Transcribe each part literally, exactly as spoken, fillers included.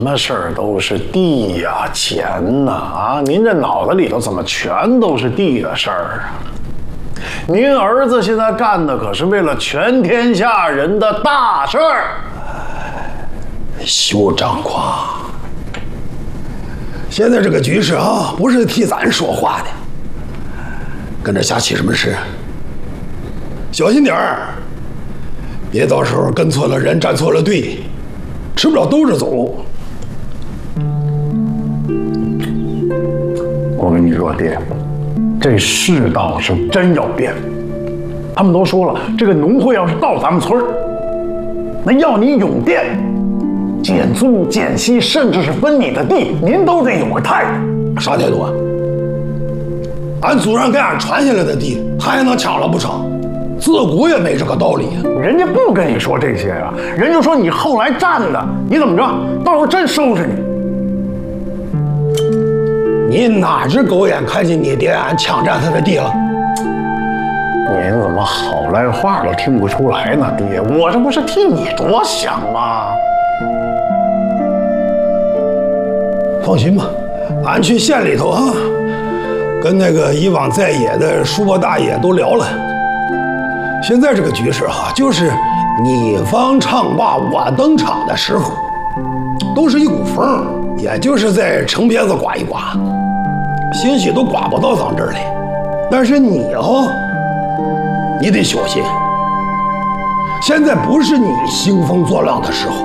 么事儿都是地呀、钱呐啊！您这脑子里头怎么全都是地的事儿啊？您儿子现在干的可是为了全天下人的大事儿。 休张狂！现在这个局势啊，不是替咱说话的，跟着瞎起什么事？小心点儿，别到时候跟错了人，站错了队，吃不了兜着走。 我跟你说，爹，这世道是真要变。他们都说了，这个农会要是到咱们村儿，那要你永佃、减租、减息，甚至是分你的地，您都得有个态度。 啥态度啊？俺祖上给俺传下来的地，他还能抢了不成？自古也没这个道理。 人家不跟你说这些啊，人就说你后来占的，你怎么着？到时候真收拾你。 你哪只狗眼看见你爹俺抢占他的地了？ 您怎么好赖话都听不出来呢，爹？我这不是替你着想吗？ 放心吧，俺去县里头啊，跟那个以往在野的叔伯大爷都聊了。现在这个局势哈、啊，就是你方唱罢我登场的时候，都是一股风，也就是在城边子刮一刮，兴许都刮不到咱这儿来。但是你哈、啊，你得小心，现在不是你兴风作浪的时候。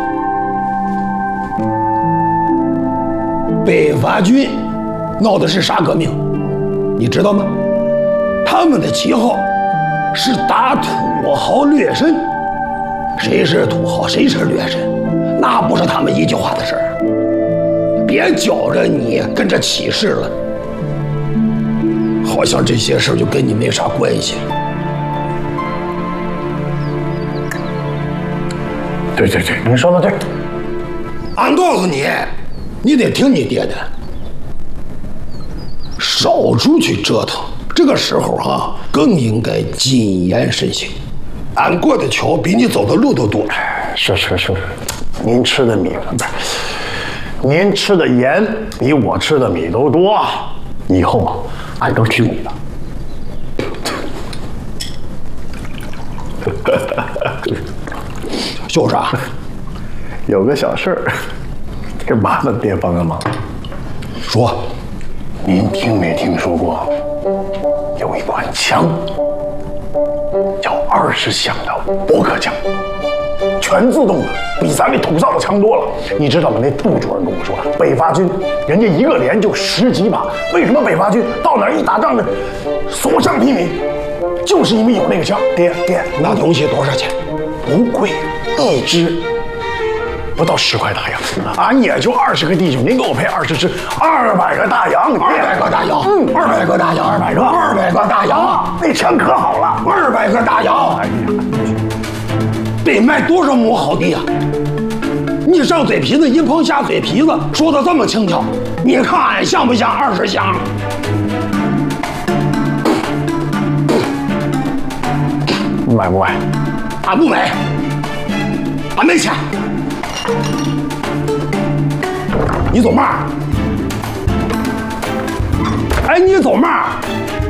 北伐军闹的是啥革命？你知道吗？他们的旗号是打土豪劣绅，谁是土豪，谁是劣绅，那不是他们一句话的事儿。别觉着你跟着起事了，好像这些事儿就跟你没啥关系。 对对对，您说的对。 俺告诉你，你得听你爹的，少出去折腾。这个时候哈、啊，更应该谨言慎行。俺过的桥比你走的路都多。 是是是，您吃的米不是，您吃的盐比我吃的米都多。以后啊，俺都听你的。 笑啥？ 有个小事儿，这麻烦爹帮个忙。 说， 您听没听说过，有一款枪叫二十响的驳壳枪，全自动的，比咱那土灶的强多了。你知道吗？那杜主任跟我说，北伐军人家一个连就十几把，为什么北伐军到哪儿一打仗呢，所向披靡？就是因为有那个枪。爹爹， 那东西多少钱？ 不贵，一支不到十块大洋，俺也就二十个弟兄，您给我配二十支，二百个大洋， 二百个大洋，嗯，二百个大洋， 二百个， 二百个大洋， 那枪可好了， 二百个大洋，哎呀，得卖多少亩好地呀？你上嘴皮子一碰下嘴皮子，说的这么轻巧，你看俺像不像二十响？ 买不买？ 俺不买，俺没钱。你走嘛？哎，你走嘛？